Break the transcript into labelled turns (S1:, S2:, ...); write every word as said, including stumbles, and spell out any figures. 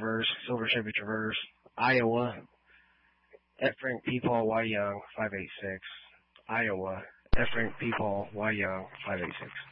S1: Traverse, Silver Chevy Traverse, Iowa. F. Frank P. Paul Y. Young, five eight six. Iowa. F. Frank P. Paul Y. Young, five eight six.